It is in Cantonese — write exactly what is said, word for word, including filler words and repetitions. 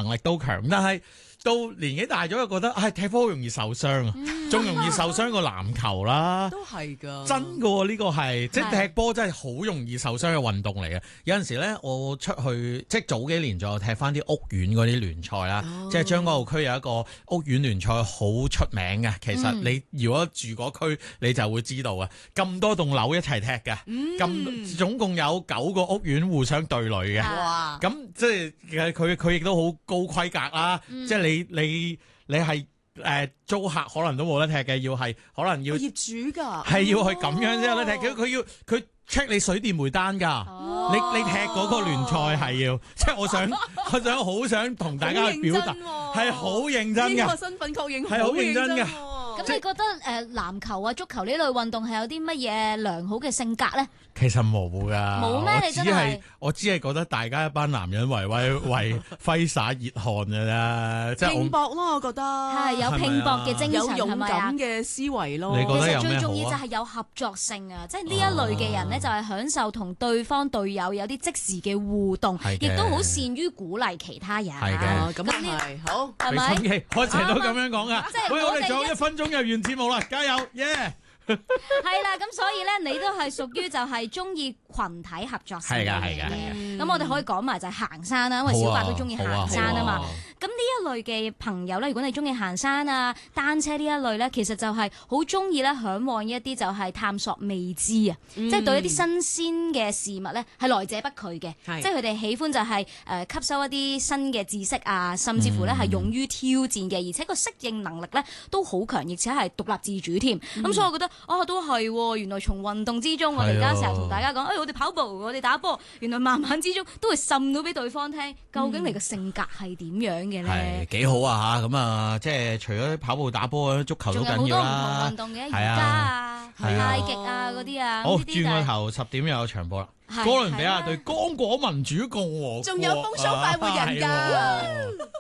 能力都強，但係到年紀大咗又覺得，唉、哎，踢波好容易受傷啊，仲、嗯、容易受傷過籃球啦。 都係㗎， 真㗎喎，呢個係即係踢波真係好容易受傷嘅運動嚟嘅。有陣時咧，我出去即係早幾年左右踢翻啲屋苑嗰啲聯賽啦，哦、即係將軍澳區有一個屋苑聯賽好出名嘅。其實你如果住嗰區，你就會知道啊，咁多棟樓一齊踢嘅，咁、嗯、總共有九個屋苑互相對壘嘅。哇！咁即係佢佢亦都好高規格啦，嗯、即係你。你你你係誒、呃、租客可能都冇得踢嘅，要係可能要業主㗎， 係要去咁樣先有得踢。佢佢要佢 check 你水電煤單㗎。你你踢嗰個聯賽係要，即係我想我想好想同大家去表達，係好認真嘅。呢個身份確認係好認真嘅。 咁你覺得誒籃球啊、足球呢類運動係有啲乜嘢良好嘅性格咧？ 其實冇㗎， 冇咩？你真係我只係覺得大家一班男人為為為揮灑熱汗㗎啫，即係拼搏咯，我覺得係有拼搏嘅精神， 有勇敢嘅思維咯。 你覺得有咩好啊？ 其實最重要就係有合作性啊！即係呢一類嘅人咧，就係享受同對方隊友有啲即時嘅互動，亦都好善於鼓勵其他人。 係嘅， 咁啊係好， 係咪？ 我成日都咁樣講㗎。喂，我哋仲有一分鐘入完節目啦，加油，耶！ 係啦，咁所以咧，你都係屬於就係中意群體合作性嘅嘢嘅。咁我哋可以講埋就係行山啦，因為小白都中意行山啊嘛。咁呢一類嘅朋友咧，如果你中意行山啊、單車呢一類咧，其實就係好中意咧，嚮往一啲就係探索未知啊，即係對一啲新鮮嘅事物咧係來者不拒嘅，即係佢哋喜歡就係誒吸收一啲新嘅知識啊，甚至乎咧係勇於挑戰嘅，而且個適應能力咧都好強，而且係獨立自主添。咁所以我覺得。哦，都係喎！原來從運動之中，我哋而家成日同大家講，誒、哎，我哋跑步，我哋打波，原來慢慢之中都會滲到俾對方聽，究竟你嘅性格係點樣嘅咧？ 係幾好啊嚇！咁啊，即係除咗跑步打波，足球都緊要啦。仲有好多唔同運動嘅，瑜伽啊、太極啊嗰啲啊。好，轉個頭十點又有場波啦。哥倫比亞對剛果民主共和國， 仲有風騷快活人㗎。